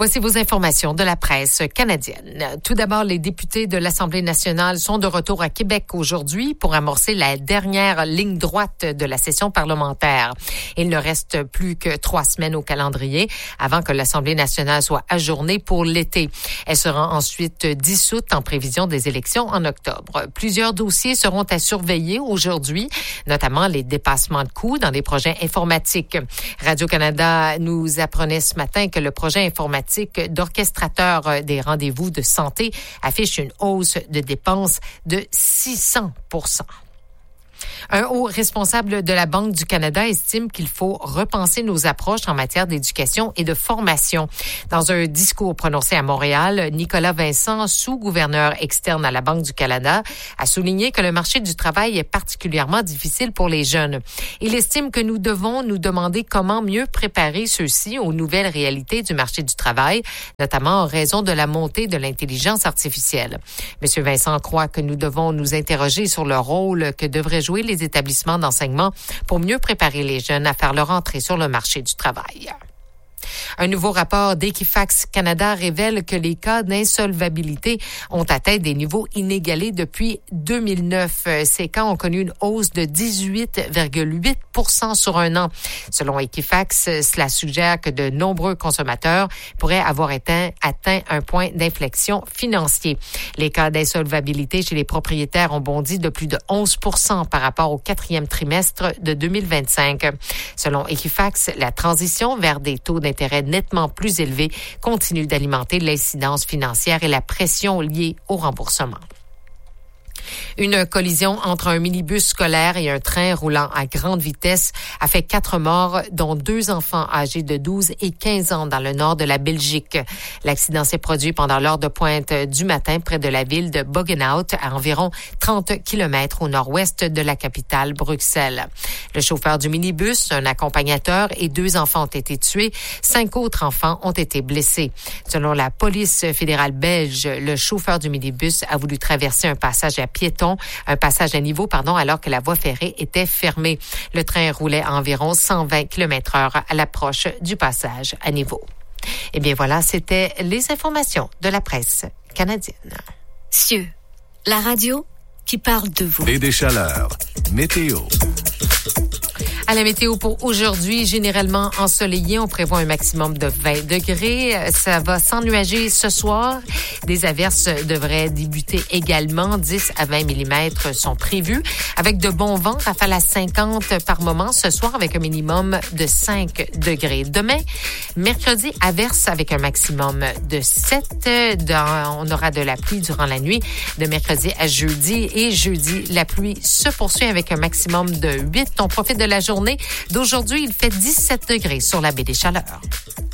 Voici vos informations de la presse canadienne. Tout d'abord, les députés de l'Assemblée nationale sont de retour à Québec aujourd'hui pour amorcer la dernière ligne droite de la session parlementaire. Il ne reste plus que 3 semaines au calendrier avant que l'Assemblée nationale soit ajournée pour l'été. Elle sera ensuite dissoute en prévision des élections en octobre. Plusieurs dossiers seront à surveiller aujourd'hui, notamment les dépassements de coûts dans des projets informatiques. Radio-Canada nous apprenait ce matin que le projet informatique d'orchestrateur des rendez-vous de santé affiche une hausse de dépenses de 600%. Un haut responsable de la Banque du Canada estime qu'il faut repenser nos approches en matière d'éducation et de formation. Dans un discours prononcé à Montréal, Nicolas Vincent, sous-gouverneur externe à la Banque du Canada, a souligné que le marché du travail est particulièrement difficile pour les jeunes. Il estime que nous devons nous demander comment mieux préparer ceux-ci aux nouvelles réalités du marché du travail, notamment en raison de la montée de l'intelligence artificielle. M. Vincent croit que nous devons nous interroger sur le rôle que devraient jouer les établissements d'enseignement pour mieux préparer les jeunes à faire leur entrée sur le marché du travail. Un nouveau rapport d'Equifax Canada révèle que les cas d'insolvabilité ont atteint des niveaux inégalés depuis 2009. Ces cas ont connu une hausse de 18,8% sur un an. Selon Equifax, cela suggère que de nombreux consommateurs pourraient avoir atteint un point d'inflexion financier. Les cas d'insolvabilité chez les propriétaires ont bondi de plus de 11% par rapport au 4e trimestre de 2025. Selon Equifax, la transition vers des taux d'intérêt nettement plus élevés continue d'alimenter l'incidence financière et la pression liée au remboursement. Une collision entre un minibus scolaire et un train roulant à grande vitesse a fait 4 morts, dont 2 enfants âgés de 12 et 15 ans dans le nord de la Belgique. L'accident s'est produit pendant l'heure de pointe du matin près de la ville de Boggenhout, à environ 30 km au nord-ouest de la capitale, Bruxelles. Le chauffeur du minibus, un accompagnateur et 2 enfants ont été tués. 5 autres enfants ont été blessés. Selon la police fédérale belge, le chauffeur du minibus a voulu traverser un passage à niveau, alors que la voie ferrée était fermée. Le train roulait à environ 120 km/h à l'approche du passage à niveau. Eh bien voilà, c'était les informations de la presse canadienne. Cieux, la radio qui parle de vous. Et des chaleurs. Météo. À la météo pour aujourd'hui, généralement ensoleillé, on prévoit un maximum de 20 degrés. Ça va s'ennuager ce soir. Des averses devraient débuter également. 10 à 20 mm sont prévus. Avec de bons vents, rafales à 50 par moment ce soir avec un minimum de 5 degrés. Demain, mercredi, averses avec un maximum de 7. On aura de la pluie durant la nuit de mercredi à jeudi. Et jeudi, la pluie se poursuit avec un maximum de 8. On profite de la journée d'aujourd'hui. Il fait 17 degrés sur la baie des Chaleurs.